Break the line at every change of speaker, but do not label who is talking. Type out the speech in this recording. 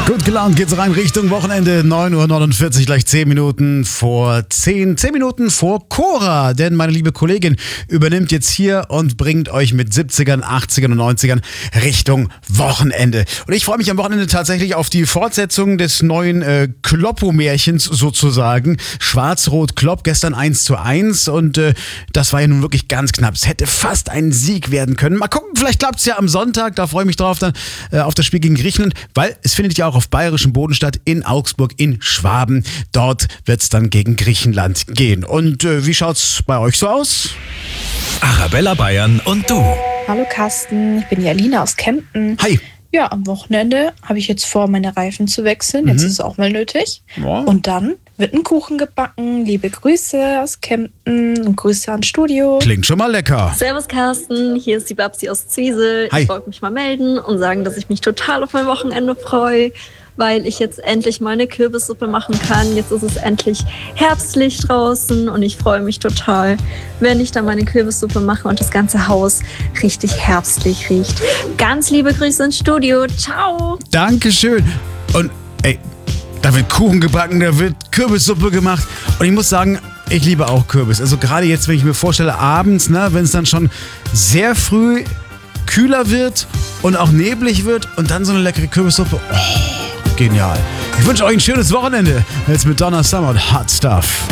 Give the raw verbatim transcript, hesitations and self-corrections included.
Gut gelaunt geht's rein Richtung Wochenende. neun Uhr neunundvierzig, gleich zehn Minuten vor zehn. zehn Minuten vor Cora. Denn meine liebe Kollegin übernimmt jetzt hier und bringt euch mit siebzigern, achtzigern und neunzigern Richtung Wochenende. Und ich freue mich am Wochenende tatsächlich auf die Fortsetzung des neuen äh, Kloppo-Märchens sozusagen. Schwarz-Rot-Klopp, gestern eins zu eins. Und äh, das war ja nun wirklich ganz knapp. Es hätte fast ein Sieg werden können. Mal gucken, vielleicht klappt's ja am Sonntag. Da freue ich mich drauf dann äh, auf das Spiel gegen Griechenland. Weil es findet ja auch auf bayerischem Boden statt, in Augsburg, in Schwaben. Dort wird's dann gegen Griechenland gehen. Und äh, wie schaut's bei euch so aus?
Arabella Bayern und du.
Hallo Carsten, ich bin die Alina aus Kempten.
Hi.
Ja, am Wochenende habe ich jetzt vor, meine Reifen zu wechseln. Jetzt
Mhm.
ist es auch mal nötig.
Ja.
Und dann wird ein Kuchen gebacken. Liebe Grüße aus Kempten und Grüße ans Studio.
Klingt schon mal lecker.
Servus Carsten, hier ist die Babsi aus Zwiesel.
Hi.
Ich wollte mich mal melden und sagen, dass ich mich total auf mein Wochenende freue, weil ich jetzt endlich mal eine Kürbissuppe machen kann. Jetzt ist es endlich herbstlich draußen und ich freue mich total, wenn ich dann meine Kürbissuppe mache und das ganze Haus richtig herbstlich riecht. Ganz liebe Grüße ins Studio. Ciao!
Dankeschön. Und ey, da wird Kuchen gebacken, da wird Kürbissuppe gemacht. Und ich muss sagen, ich liebe auch Kürbis. Also gerade jetzt, wenn ich mir vorstelle, abends, ne, wenn es dann schon sehr früh kühler wird und auch neblig wird und dann so eine leckere Kürbissuppe. Oh, genial. Ich wünsche euch ein schönes Wochenende. Jetzt mit Donna Summer und Hot Stuff.